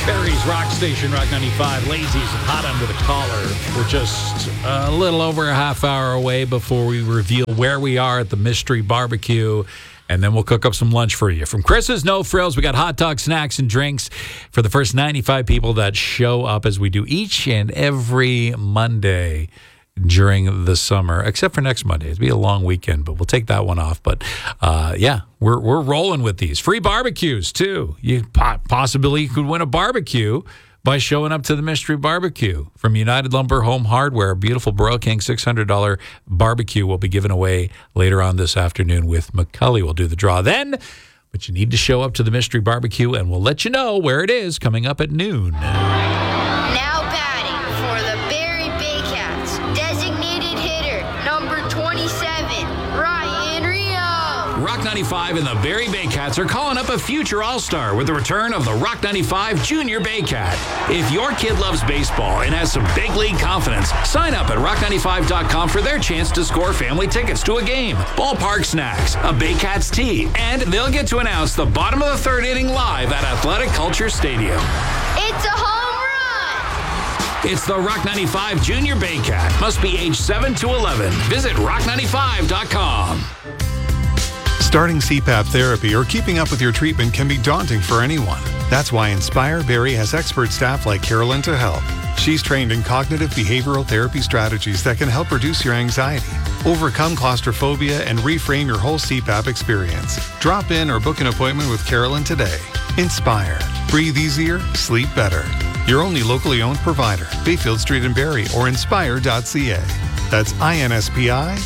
Barry's Rock Station, Rock 95. Lazy's hot under the collar. We're just a little over a half hour away before we reveal where we are at the Mystery Barbecue. And then we'll cook up some lunch for you. From Chris's No Frills, we got hot dog, snacks, and drinks for the first 95 people that show up as we do each and every Monday during the summer, except for next Monday. It'll be a long weekend, but we'll take that one off. But yeah, we're rolling with these. Free barbecues, too. You possibly could win a barbecue by showing up to the Mystery Barbecue. From United Lumber Home Hardware, a beautiful Broil King $600 barbecue will be given away later on this afternoon with McCully. We'll do the draw then, but you need to show up to the Mystery Barbecue, and we'll let you know where it is coming up at noon. Now batting for the Barrie Baycats, designated hitter, number 27, Ryan Rio. Rock 95 and the Barrie Baycats are calling up a future All-Star with the return of the Rock 95 Junior Baycat. If your kid loves baseball and has some big league confidence, sign up at rock95.com for their chance to score family tickets to a game, ballpark snacks, a Baycats tee, and they'll get to announce the bottom of the third inning live at Athletic Culture Stadium. It's a home run! It's the Rock 95 Junior Baycat. Must be age 7 to 11. Visit rock95.com. Starting CPAP therapy or keeping up with your treatment can be daunting for anyone. That's why Inspire Barrie has expert staff like Carolyn to help. She's trained in cognitive behavioral therapy strategies that can help reduce your anxiety, overcome claustrophobia, and reframe your whole CPAP experience. Drop in or book an appointment with Carolyn today. Inspire. Breathe easier, sleep better. Your only locally owned provider, Bayfield Street in Barrie or inspire.ca. That's INSPI.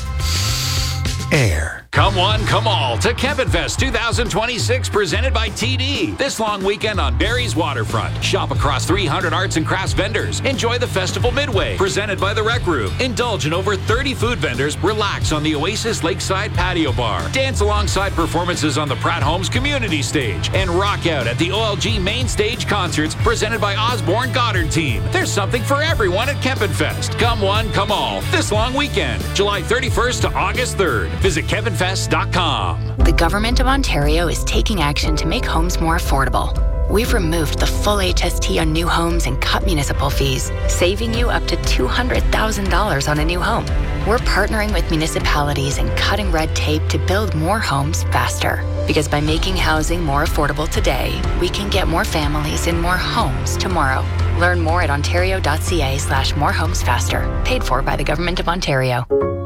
Air. Come one, come all to Kempenfest 2026 presented by TD. This long weekend on Barrie's Waterfront. Shop across 300 arts and crafts vendors. Enjoy the Festival Midway presented by the Rec Room. Indulge in over 30 food vendors. Relax on the Oasis Lakeside Patio Bar. Dance alongside performances on the Pratt Homes Community Stage. And rock out at the OLG Main Stage Concerts presented by Osborne Goddard Team. There's something for everyone at Kempenfest. Come one, come all. This long weekend, July 31st to August 3rd. Visit Kempenfest.com. The Government of Ontario is taking action to make homes more affordable. We've removed the full HST on new homes and cut municipal fees, saving you up to $200,000 on a new home. We're partnering with municipalities and cutting red tape to build more homes faster. Because by making housing more affordable today, we can get more families in more homes tomorrow. Learn more at ontario.ca/morehomesfaster. Paid for by the Government of Ontario.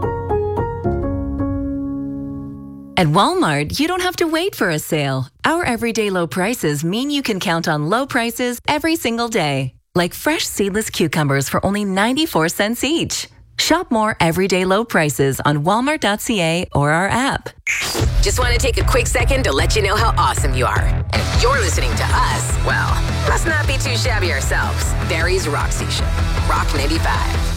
At Walmart, you don't have to wait for a sale. Our everyday low prices mean you can count on low prices every single day. Like fresh seedless cucumbers for only 94 cents each. Shop more everyday low prices on walmart.ca or our app. Just want to take a quick second to let you know how awesome you are. And if you're listening to us, well, must not be too shabby ourselves. Barrie's Rock Station, Rock 95.